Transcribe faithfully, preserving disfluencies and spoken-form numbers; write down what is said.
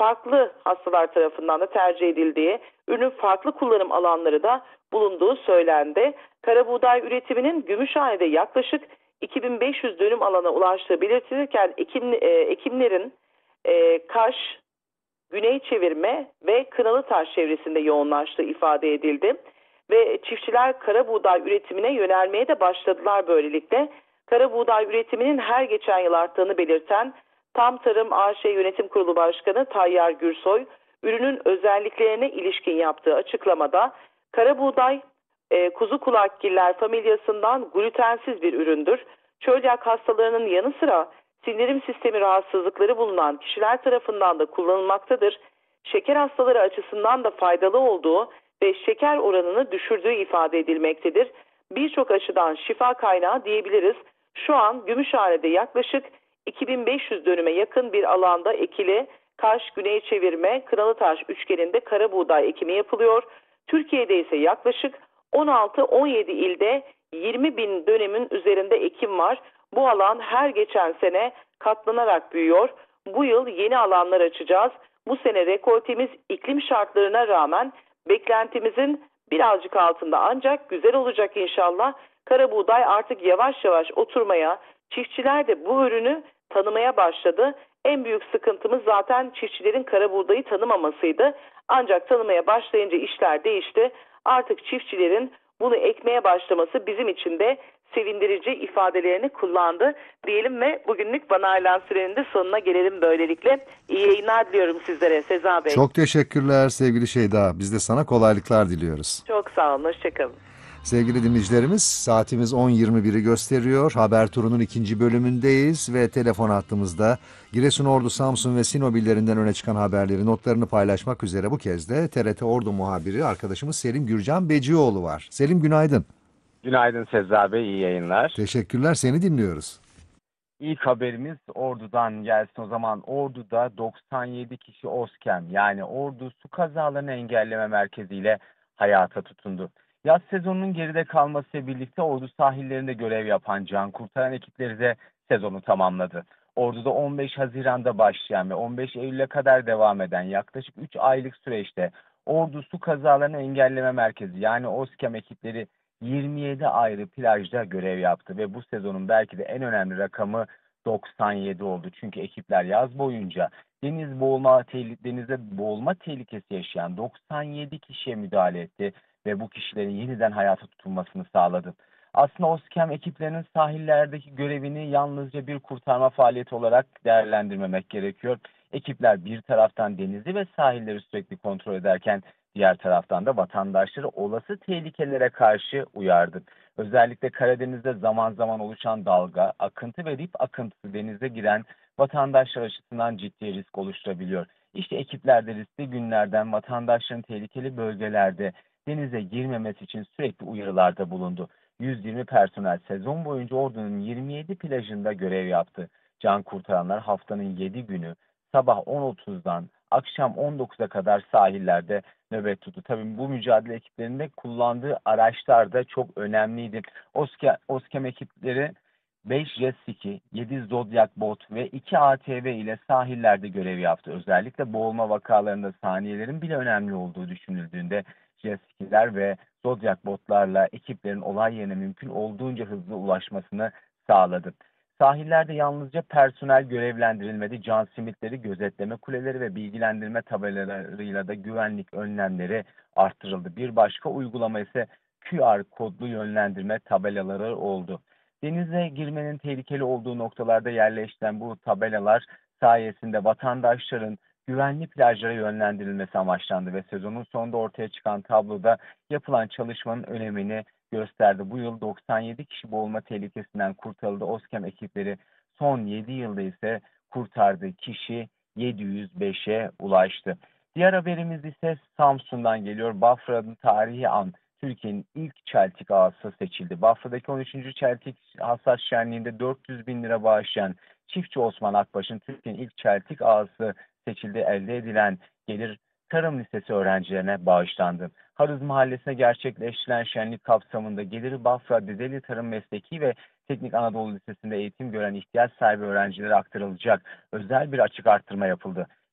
farklı hastalar tarafından da tercih edildiği, ürünün farklı kullanım alanları da bulunduğu söylendi. Karabuğday üretiminin Gümüşhane'de yaklaşık iki bin beş yüz dönüm alana ulaştığı belirtilirken ekim, e, ekimlerin e, Kaş, Güney Çevirme ve Kınalıtaş çevresinde yoğunlaştığı ifade edildi. Ve çiftçiler kara buğday üretimine yönelmeye de başladılar böylelikle. Kara buğday üretiminin her geçen yıl arttığını belirten Tam Tarım A Ş Yönetim Kurulu Başkanı Tayyar Gürsoy, ürünün özelliklerine ilişkin yaptığı açıklamada kara buğday e, kuzu kulakgiller familyasından glutensiz bir üründür. Çölyak hastalarının yanı sıra sindirim sistemi rahatsızlıkları bulunan kişiler tarafından da kullanılmaktadır. Şeker hastaları açısından da faydalı olduğu ve şeker oranını düşürdüğü ifade edilmektedir. Birçok açıdan şifa kaynağı diyebiliriz. Şu an Gümüşhane'de yaklaşık iki bin beş yüz dönüme yakın bir alanda ekili Kaş, Güney Çevirme, Kınalıtaş üçgeninde kara buğday ekimi yapılıyor. Türkiye'de ise yaklaşık on altı on yedi ilde yirmi bin dönemin üzerinde ekim var. Bu alan her geçen sene katlanarak büyüyor. Bu yıl yeni alanlar açacağız. Bu sene rekoltemiz iklim şartlarına rağmen beklentimizin birazcık altında, ancak güzel olacak inşallah. Kara buğday artık yavaş yavaş oturmaya, çiftçiler de bu ürünü tanımaya başladı. En büyük sıkıntımız zaten çiftçilerin kara buğdayı tanımamasıydı. Ancak tanımaya başlayınca işler değişti. Artık çiftçilerin bunu ekmeye başlaması bizim için de sevindirici ifadelerini kullandı diyelim ve bugünlük bana ayrılan sürenin de sonuna gelelim böylelikle. İyi yayınlar diliyorum sizlere Seza Bey. Çok teşekkürler sevgili Şeyda. Biz de sana kolaylıklar diliyoruz. Çok sağ olun, hoşçakalın. Sevgili dinleyicilerimiz, saatimiz on yirmi biri gösteriyor. Haber turunun ikinci bölümündeyiz ve telefon hattımızda Giresun, Ordu, Samsun ve Sinop illerinden öne çıkan haberleri, notlarını paylaşmak üzere bu kez de T R T Ordu muhabiri arkadaşımız Selim Gürcan Becioğlu var. Selim, günaydın. Günaydın Sezza Bey, iyi yayınlar. Teşekkürler, seni dinliyoruz. İlk haberimiz Ordu'dan gelsin o zaman. Ordu'da doksan yedi kişi OSKEM, yani Ordu Su Kazalarını Engelleme Merkezi ile hayata tutundu. Yaz sezonunun geride kalmasıyla birlikte Ordu sahillerinde görev yapan can kurtaran ekipleri de sezonu tamamladı. Ordu'da on beş Haziran'da başlayan ve on beş Eylül'e kadar devam eden yaklaşık üç aylık süreçte Ordu Su Kazalarını Engelleme Merkezi, yani OSKEM ekipleri yirmi yedi ayrı plajda görev yaptı ve bu sezonun belki de en önemli rakamı doksan yedi oldu. Çünkü ekipler yaz boyunca deniz boğulma denizde boğulma tehlikesi yaşayan doksan yedi kişiye müdahale etti ve bu kişilerin yeniden hayata tutulmasını sağladı. Aslında OSKEM ekiplerinin sahillerdeki görevini yalnızca bir kurtarma faaliyeti olarak değerlendirmemek gerekiyor. Ekipler bir taraftan denizi ve sahilleri sürekli kontrol ederken diğer taraftan da vatandaşları olası tehlikelere karşı uyardı. Özellikle Karadeniz'de zaman zaman oluşan dalga, akıntı ve dip akıntısı denize giren vatandaşlar açısından ciddi risk oluşturabiliyor. İşte ekipler de riskli günlerden vatandaşların tehlikeli bölgelerde denize girmemesi için sürekli uyarılarda bulundu. yüz yirmi personel sezon boyunca Ordu'nun yirmi yedi plajında görev yaptı. Can kurtaranlar haftanın yedi günü sabah on otuzdan akşam on dokuza kadar sahillerde nöbet tuttu. Tabii bu mücadele ekiplerinde kullandığı araçlar da çok önemliydi. OSKEM, OSKEM ekipleri beş jet ski, yedi Zodiac bot ve iki A T V ile sahillerde görev yaptı. Özellikle boğulma vakalarında saniyelerin bile önemli olduğu düşünüldüğünde jet skiler ve Zodiac botlarla ekiplerin olay yerine mümkün olduğunca hızlı ulaşmasını sağladı. Sahillerde yalnızca personel görevlendirilmedi, can simitleri, gözetleme kuleleri ve bilgilendirme tabelalarıyla da güvenlik önlemleri arttırıldı. Bir başka uygulama ise Q R kodlu yönlendirme tabelaları oldu. Denize girmenin tehlikeli olduğu noktalarda yerleştiren bu tabelalar sayesinde vatandaşların güvenli plajlara yönlendirilmesi amaçlandı ve sezonun sonunda ortaya çıkan tabloda yapılan çalışmanın önemini gösterdi. Bu yıl doksan yedi kişi boğulma tehlikesinden kurtarıldı. OSKEM ekipleri son yedi yılda ise kurtardığı kişi yedi yüz beşe ulaştı. Diğer haberimiz ise Samsun'dan geliyor. Bafra'nın tarihi an Türkiye'nin ilk çeltik ağası seçildi. Bafra'daki on üçüncü çeltik hasat şenliğinde dört yüz bin lira bağışlayan çiftçi Osman Akbaş'ın Türkiye'nin ilk çeltik ağası seçildi. Elde edilen gelir Tarım Lisesi öğrencilerine bağışlandı. Harız Mahallesi'ne gerçekleştirilen şenlik kapsamında geliri Bafra Dedeli Tarım Mesleki ve Teknik Anadolu Lisesi'nde eğitim gören ihtiyaç sahibi öğrencilere aktarılacak özel bir açık arttırma yapıldı.